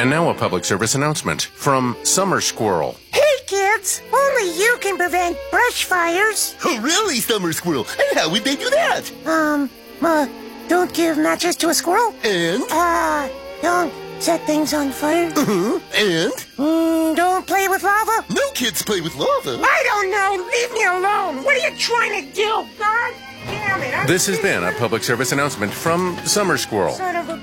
And now a public service announcement from Summer Squirrel. Hey, kids! Only you can prevent brush fires. Oh, really, Summer Squirrel? And how would they do that? Don't give matches to a squirrel. And? Don't set things on fire. And? Don't play with lava. No kids play with lava. I don't know. Leave me alone. What are you trying to do? God damn it. This has been a public service announcement from Summer Squirrel. Son of a